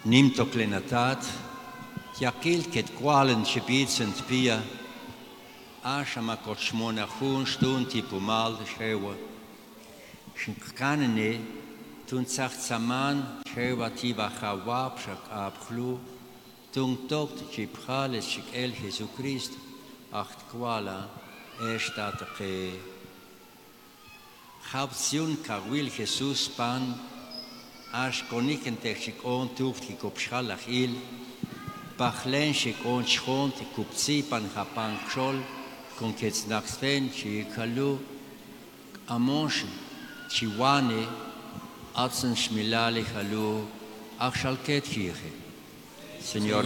Nimt o clenatat, Jakil ket qualen chebitsent pia, Ashama kot shmona chun stund tipumal shewa, Shinkanene, tun zach zaman, shewa tiba chawab shak abchlu, Tun tokt chipchales shik el Jesu Christ, acht quala, statake. Hauptzion kawil Jesus pan, Ash koniken shik on tuft ki kopschalach il, Bachlen shik on schont kupzi pan hapan kshol, kon kets naxfen chi kalu, Amonsh chiwane, Atzen schmilali halu, Ach shalket kirche. Señor